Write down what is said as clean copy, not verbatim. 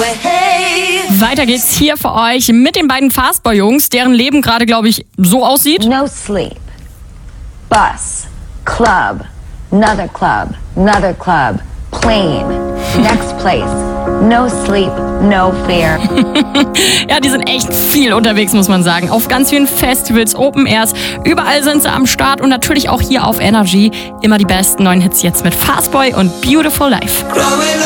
Weiter geht's hier für euch mit den beiden Fastboy-Jungs, deren Leben gerade, glaube ich, so aussieht. No sleep. Bus. Club. Another club. Plane. Next place. No sleep, no fear. Ja, die sind echt viel unterwegs, muss man sagen. Auf ganz vielen Festivals, Open Airs, überall sind sie am Start und natürlich auch hier auf Energy. Immer die besten neuen Hits jetzt mit Fastboy und Beautiful Life.